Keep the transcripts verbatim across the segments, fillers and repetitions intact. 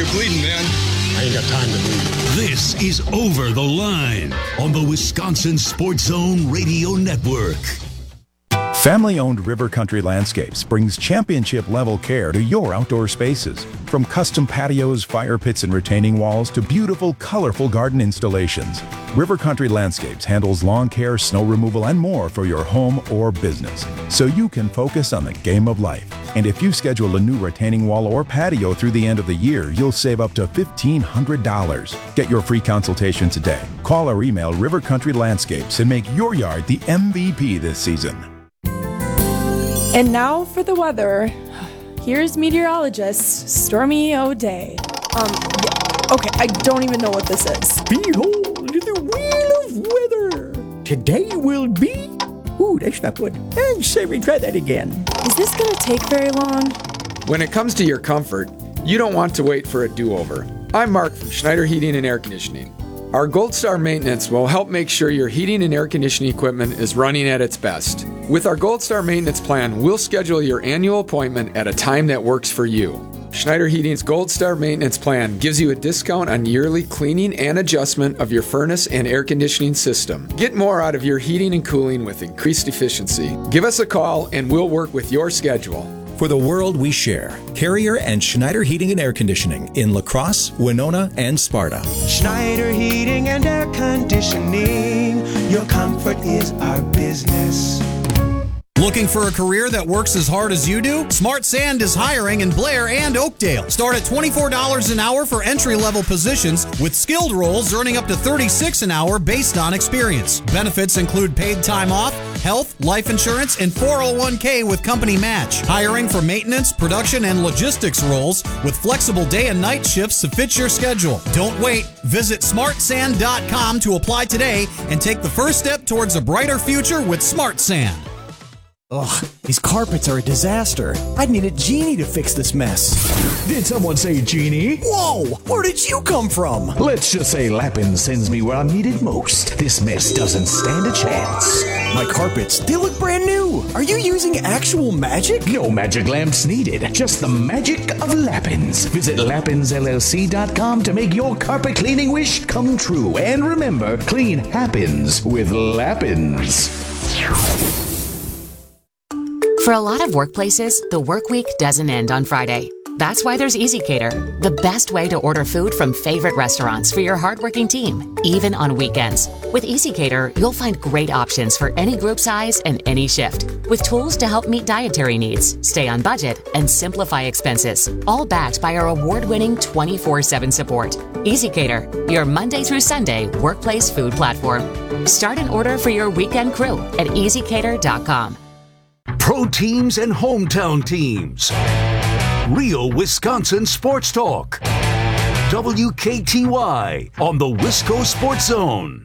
you're bleeding, man. I ain't got time to bleed. This is Over the Line on the Wisconsin Sports Zone Radio Network. Family-owned River Country Landscapes brings championship-level care to your outdoor spaces. From custom patios, fire pits, and retaining walls to beautiful, colorful garden installations, River Country Landscapes handles lawn care, snow removal, and more for your home or business, so you can focus on the game of life. And if you schedule a new retaining wall or patio through the end of the year, you'll save up to fifteen hundred dollars. Get your free consultation today. Call or email River Country Landscapes and make your yard the M V P this season. And now for the weather. Here's meteorologist Stormy O'Day. Um, yeah, okay, I don't even know what this is. Behold the wheel of weather. Today will be... Ooh, that's not good. And Siri, try that again. Is this gonna take very long? When it comes to your comfort, you don't want to wait for a do-over. I'm Mark from Schneider Heating and Air Conditioning. Our Gold Star Maintenance will help make sure your heating and air conditioning equipment is running at its best. With our Gold Star Maintenance Plan, we'll schedule your annual appointment at a time that works for you. Schneider Heating's Gold Star Maintenance Plan gives you a discount on yearly cleaning and adjustment of your furnace and air conditioning system. Get more out of your heating and cooling with increased efficiency. Give us a call and we'll work with your schedule. For the world we share, Carrier and Schneider Heating and Air Conditioning in La Crosse, Winona, and Sparta. Schneider Heating and Air Conditioning, your comfort is our business. Looking for a career that works as hard as you do? Smart Sand is hiring in Blair and Oakdale. Start at twenty-four dollars an hour for entry-level positions, with skilled roles earning up to thirty-six dollars an hour based on experience. Benefits include paid time off, health, life insurance, and four oh one k with company match. Hiring for maintenance, production, and logistics roles with flexible day and night shifts to fit your schedule. Don't wait. Visit smart sand dot com to apply today and take the first step towards a brighter future with Smart Sand. Ugh, these carpets are a disaster. I'd need a genie to fix this mess. Did someone say genie? Whoa, where did you come from? Let's just say Lappin sends me where I'm needed most. This mess doesn't stand a chance. My carpets, they look brand new. Are you using actual magic? No magic lamps needed, just the magic of Lappins. Visit Lappins L L C dot com to make your carpet cleaning wish come true. And remember, clean happens with Lappins. For a lot of workplaces, the work week doesn't end on Friday. That's why there's EasyCater, the best way to order food from favorite restaurants for your hardworking team, even on weekends. With EasyCater, you'll find great options for any group size and any shift, with tools to help meet dietary needs, stay on budget, and simplify expenses, all backed by our award-winning twenty-four seven support. EasyCater, your Monday through Sunday workplace food platform. Start an order for your weekend crew at easy cater dot com. Pro teams and hometown teams. Real Wisconsin Sports Talk. W K T Y on the Wisco Sports Zone.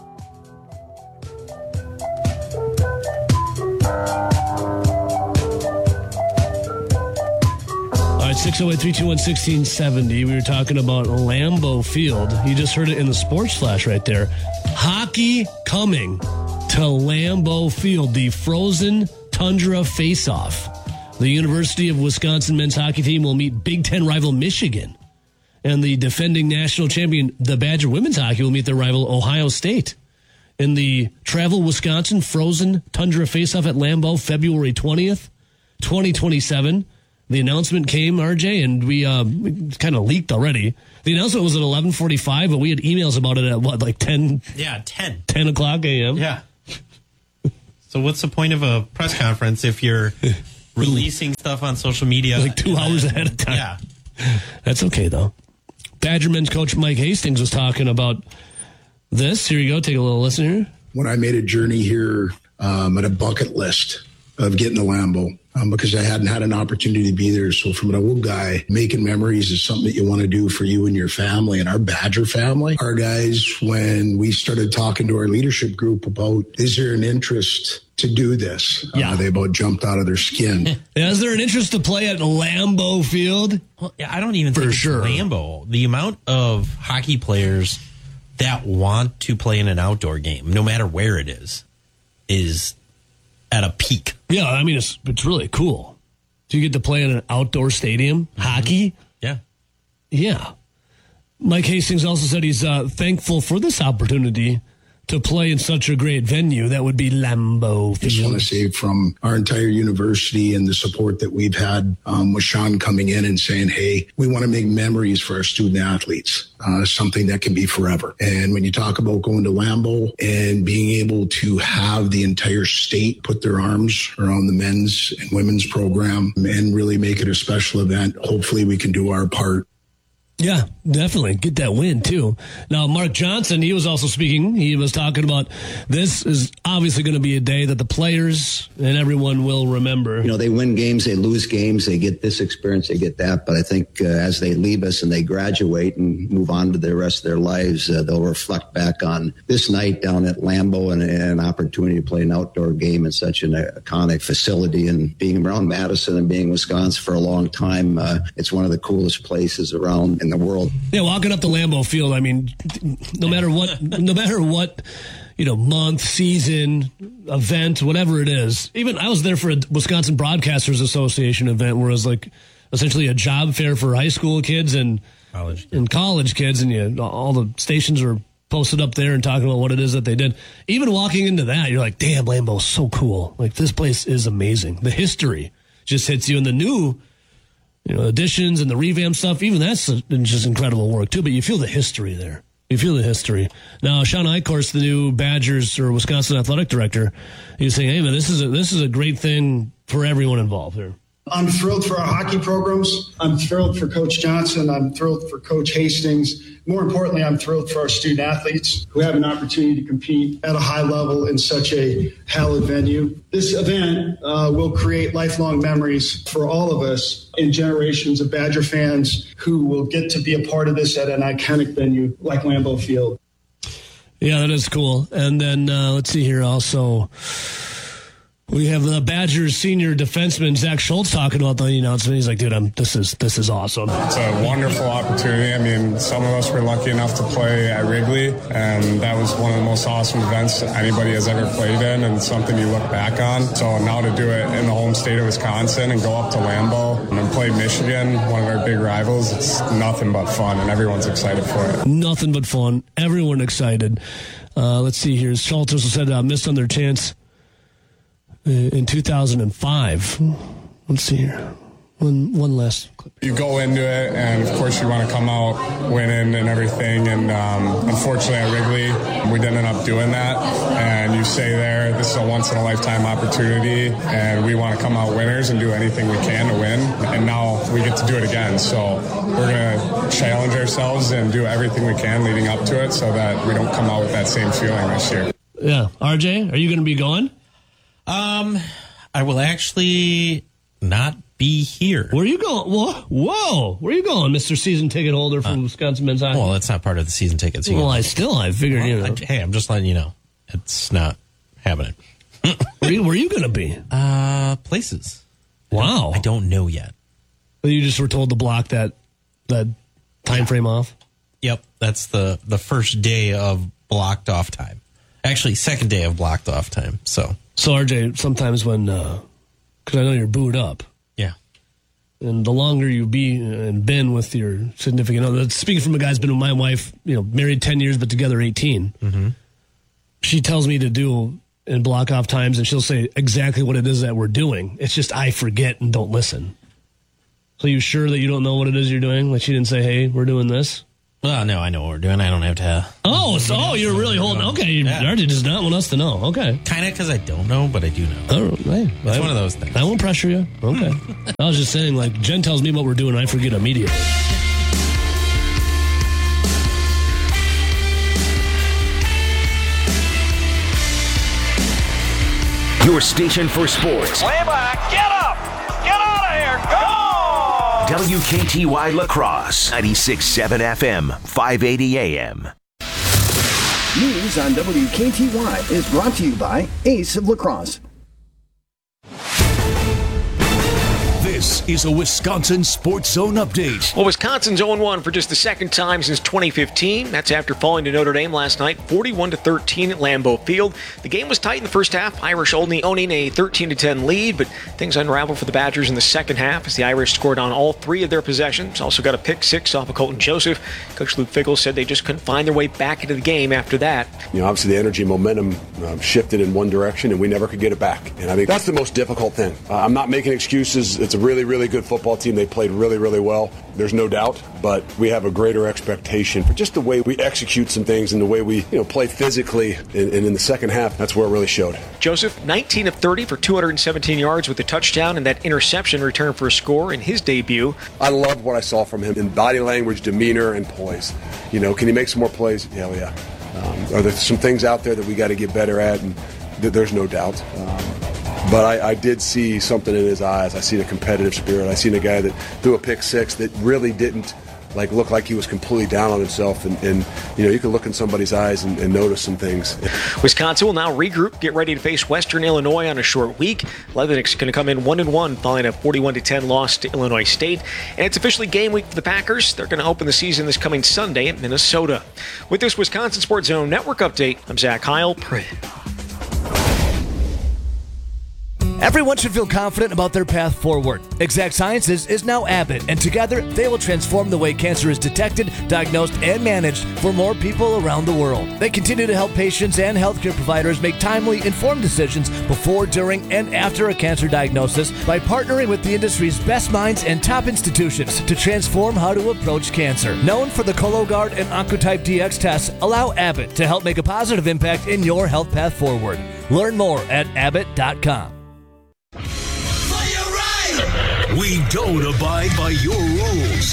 All right, six oh eight, three two one, one six seven oh. We were talking about Lambeau Field. You just heard it in the sports flash right there. Hockey coming to Lambeau Field, the frozen Tundra face-off. The University of Wisconsin men's hockey team will meet Big Ten rival Michigan. And the defending national champion, the Badger women's hockey, will meet their rival Ohio State. In the Travel Wisconsin Frozen Tundra face-off at Lambeau, February twentieth, twenty twenty-seven. The announcement came, R J, and we, uh, we kind of leaked already. The announcement was at eleven forty-five, but we had emails about it at, what, like ten? Yeah, ten. ten o'clock a.m.? Yeah. So what's the point of a press conference if you're releasing stuff on social media? Like two hours ahead of time. Yeah. That's okay, though. Badger men's coach Mike Hastings was talking about this. Here you go. Take a little listen here. When I made a journey here, um, at a bucket list of getting to Lambeau, um, because I hadn't had an opportunity to be there. So from an old guy, making memories is something that you want to do for you and your family. And our Badger family, our guys, when we started talking to our leadership group about, is there an interest to do this? Yeah. Uh, they about jumped out of their skin. Is there an interest to play at Lambeau Field? Well, yeah, I don't even think For it's sure. Lambeau. The amount of hockey players that want to play in an outdoor game, no matter where it is, is at a peak. Yeah, I mean, it's it's really cool. Do you get to play in an outdoor stadium? Mm-hmm. Hockey? Yeah. Yeah. Mike Hastings also said he's uh, thankful for this opportunity to play in such a great venue. That would be Lambeau Field. I just want to say from our entire university and the support that we've had um, with Sean coming in and saying, hey, we want to make memories for our student athletes, uh, something that can be forever. And when you talk about going to Lambeau and being able to have the entire state put their arms around the men's and women's program and really make it a special event, hopefully we can do our part. Yeah, definitely. Get that win, too. Now, Mark Johnson, he was also speaking. He was talking about this is obviously going to be a day that the players and everyone will remember. You know, they win games, they lose games, they get this experience, they get that. But I think uh, as they leave us and they graduate and move on to the rest of their lives, uh, they'll reflect back on this night down at Lambeau and, and an opportunity to play an outdoor game in such an iconic facility. And being around Madison and being in Wisconsin for a long time, uh, it's one of the coolest places around in the world. Yeah, walking up to Lambeau Field, I mean, no matter what, no matter what, you know, month, season, event, whatever it is. Even I was there for a Wisconsin Broadcasters Association event where it was like essentially a job fair for high school kids and college and college kids, and you, all the stations are posted up there and talking about what it is that they did. Even walking into that, you're like, damn, Lambeau's so cool. Like, this place is amazing. The history just hits you, and the new, you know, additions and the revamp stuff, even that's just incredible work too, but you feel the history there. You feel the history. Now, Sean Eichhorst, the new Badgers or Wisconsin athletic director, he's saying, hey man, this is a, this is a great thing for everyone involved here. I'm thrilled for our hockey programs. I'm thrilled for Coach Johnson. I'm thrilled for Coach Hastings. More importantly, I'm thrilled for our student athletes who have an opportunity to compete at a high level in such a hallowed venue. This event uh, will create lifelong memories for all of us and generations of Badger fans who will get to be a part of this at an iconic venue like Lambeau Field. Yeah, that is cool. And then uh, let's see here also. We have the Badgers senior defenseman Zach Schultz talking about the announcement. He's like, "Dude, I'm, this is this is awesome. It's a wonderful opportunity. I mean, some of us were lucky enough to play at Wrigley, and that was one of the most awesome events that anybody has ever played in, and something you look back on. So now to do it in the home state of Wisconsin and go up to Lambeau and play Michigan, one of our big rivals, it's nothing but fun, and everyone's excited for it. Nothing but fun. Everyone excited. Uh, let's see here. Schultz also said uh, missed on their chance in two thousand five. Let's see here. One one last clip. You go into it, and of course you want to come out winning and everything. And um, unfortunately at Wrigley, we didn't end up doing that. And you say there, this is a once-in-a-lifetime opportunity, and we want to come out winners and do anything we can to win. And now we get to do it again. So we're going to challenge ourselves and do everything we can leading up to it so that we don't come out with that same feeling this year. Yeah. R J, are you going to be going? Um, I will actually not be here. Where are you going? Whoa, whoa. Where are you going, Mister Season Ticket Holder from uh, Wisconsin Men's Hockey? Well, that's not part of the season tickets. Well, I still, I figured, well, you know. I, hey, I'm just letting you know. It's not happening. where, you, where are you going to be? Uh, places. Wow. I don't know yet. Well, you just were told to block that that time yeah. frame off? Yep. That's the, the first day of blocked off time. Actually, second day of blocked off time, so... So, R J, sometimes when, because uh, I know you're booed up. Yeah. And the longer you be and been with your significant other, speaking from a guy who's been with my wife, you know, married ten years, but together eighteen. Mm-hmm. She tells me to do and block off times, and she'll say exactly what it is that we're doing. It's just I forget and don't listen. So you sure that you don't know what it is you're doing? Like she didn't say, hey, we're doing this? Well, no, I know what we're doing. I don't have to. Oh, so oh, you're really holding. Okay, yeah. R J does not want us to know. Okay, kind of because I don't know, but I do know. Oh, right. It's I, one of those things. I won't pressure you. Okay. I was just saying, like Jen tells me what we're doing, I forget immediately. Your station for sports. Way back, get up, get out of here, go! W K T Y La Crosse, ninety-six point seven F M, five eighty A M. News on W K T Y is brought to you by Ace of La Crosse. This is a Wisconsin Sports Zone update. Well, Wisconsin's oh and one for just the second time since twenty fifteen. That's after falling to Notre Dame last night, forty-one to thirteen at Lambeau Field. The game was tight in the first half, Irish only owning a thirteen to ten lead, but things unraveled for the Badgers in the second half as the Irish scored on all three of their possessions. Also got a pick six off of Colton Joseph. Coach Luke Fickell said they just couldn't find their way back into the game after that. You know, obviously the energy and momentum um, shifted in one direction, and we never could get it back. And I think that's the most difficult thing. Uh, I'm not making excuses. It's a really, really good football team. They played really, really well. There's no doubt, but we have a greater expectation for just the way we execute some things and the way we, you know, play physically. And, and in the second half, that's where it really showed. Joseph, nineteen of thirty for two hundred seventeen yards with a touchdown and that interception return for a score in his debut. I loved what I saw from him in body language, demeanor, and poise. You know, can he make some more plays? Hell yeah. Um, are there some things out there that we got to get better at? And th- there's no doubt. Um, But I, I did see something in his eyes. I seen a competitive spirit. I seen a guy that threw a pick six that really didn't like look like he was completely down on himself. And, and you know, you can look in somebody's eyes and, and notice some things. Wisconsin will now regroup, get ready to face Western Illinois on a short week. Leatherneck's going to come in one and one following a forty-one to ten loss to Illinois State. And it's officially game week for the Packers. They're going to open the season this coming Sunday at Minnesota. With this Wisconsin Sports Zone Network update, I'm Zach Heil. Everyone should feel confident about their path forward. Exact Sciences is now Abbott, and together they will transform the way cancer is detected, diagnosed, and managed for more people around the world. They continue to help patients and healthcare providers make timely, informed decisions before, during, and after a cancer diagnosis by partnering with the industry's best minds and top institutions to transform how to approach cancer. Known for the Cologuard and Oncotype D X tests, allow Abbott to help make a positive impact in your health path forward. Learn more at abbott dot com. We don't abide by your rules.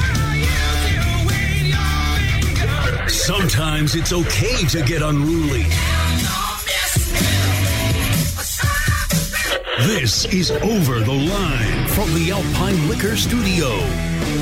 Sometimes it's okay to get unruly. This is Over the Line from the Alpine Liquor Studio.